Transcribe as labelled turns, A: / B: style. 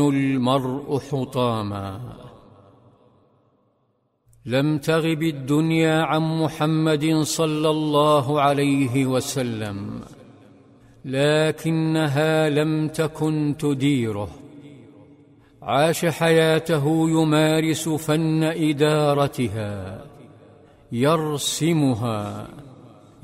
A: المرء حطاما. لم تغب الدنيا عن محمد صلى الله عليه وسلم، لكنها لم تكن تديره. عاش حياته يمارس فن إدارتها، يرسمها